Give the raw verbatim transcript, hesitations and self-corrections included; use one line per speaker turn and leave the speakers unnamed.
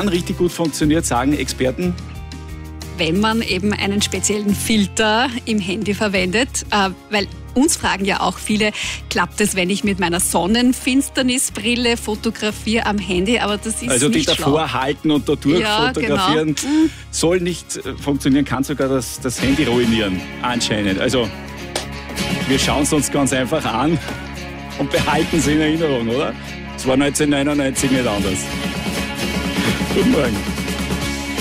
dann richtig gut funktioniert, sagen Experten?
Wenn man eben einen speziellen Filter im Handy verwendet, äh, weil uns fragen ja auch viele, klappt es, wenn ich mit meiner Sonnenfinsternisbrille fotografiere am Handy, aber das ist
also
nicht
die davor
schlau.
halten und da durch
Ja,
fotografieren,
genau.
soll nicht funktionieren, kann sogar das, das Handy ruinieren, anscheinend. Also wir schauen es uns ganz einfach an und behalten es in Erinnerung, oder? Es war neunzehnhundertneunundneunzig nicht anders. Guten Morgen.